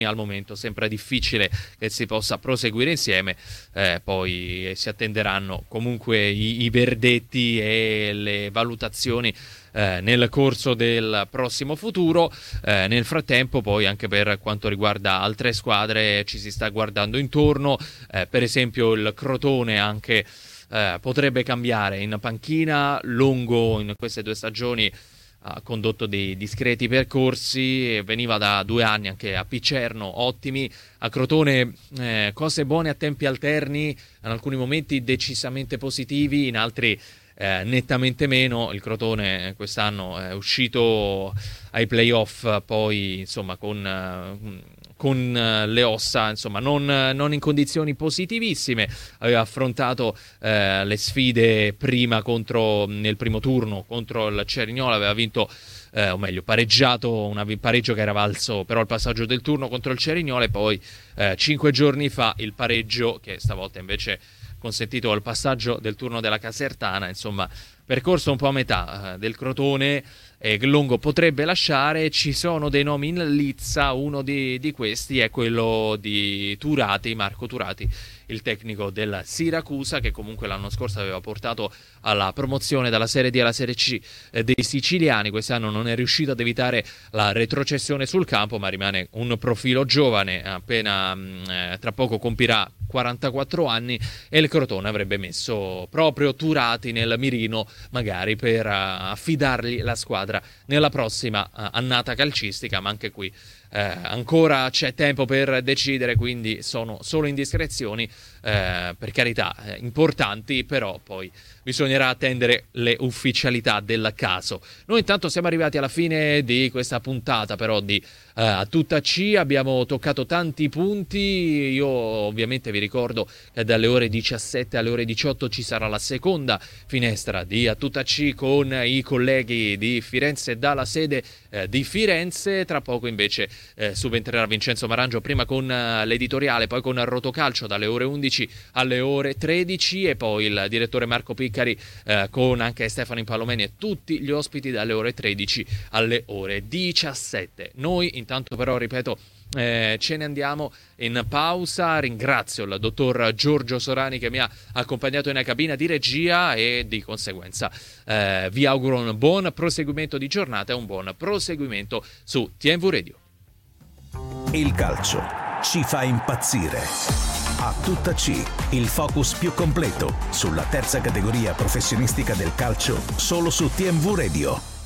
al momento sembra difficile che si possa proseguire insieme, poi si attenderanno comunque i verdetti e le valutazioni nel corso del prossimo futuro. Nel frattempo poi anche per quanto riguarda altre squadre ci si sta guardando intorno, per esempio il Crotone anche potrebbe cambiare in panchina. Longo in queste 2 stagioni ha condotto dei discreti percorsi, veniva da 2 anni anche a Picerno ottimi, a Crotone cose buone a tempi alterni, in alcuni momenti decisamente positivi, in altri nettamente meno. Il Crotone quest'anno è uscito ai playoff poi insomma con le ossa, insomma non in condizioni positivissime. Aveva affrontato le sfide prima nel primo turno contro il Cerignola, aveva vinto o meglio pareggiato, un pareggio che era valso però il passaggio del turno contro il Cerignola, e poi 5 giorni fa il pareggio che stavolta invece consentito il passaggio del turno della Casertana. Insomma, percorso un po' a metà del Crotone. Longo potrebbe lasciare, ci sono dei nomi in lizza, uno di questi è quello di Turati, Marco Turati, il tecnico del Siracusa, che comunque l'anno scorso aveva portato alla promozione dalla Serie D alla Serie C dei siciliani. Quest'anno non è riuscito ad evitare la retrocessione sul campo, ma rimane un profilo giovane, appena tra poco compirà 44 anni, e il Crotone avrebbe messo proprio Turati nel mirino magari per affidargli la squadra nella prossima annata calcistica, ma anche qui ancora c'è tempo per decidere, quindi sono solo indiscrezioni, per carità importanti, però poi bisognerà attendere le ufficialità del caso. Noi intanto siamo arrivati alla fine di questa puntata però di A Tutta C, abbiamo toccato tanti punti. Io ovviamente vi ricordo che dalle ore 17 alle ore 18 ci sarà la seconda finestra di A Tutta C con i colleghi di Firenze dalla sede di Firenze. Tra poco invece subentrerà Vincenzo Marangio, prima con l'editoriale, poi con Rotocalcio dalle ore 11 alle ore 13, e poi il direttore Marco Piccari con anche Stefano Impallomeni e tutti gli ospiti dalle ore 13 alle ore 17. Noi intanto però, ripeto, ce ne andiamo in pausa. Ringrazio il dottor Giorgio Sorani che mi ha accompagnato in cabina di regia, e di conseguenza vi auguro un buon proseguimento di giornata e un buon proseguimento su TNV Radio. Il calcio ci fa impazzire. A Tutta C, il focus più completo sulla terza categoria professionistica del calcio, solo su TNV Radio.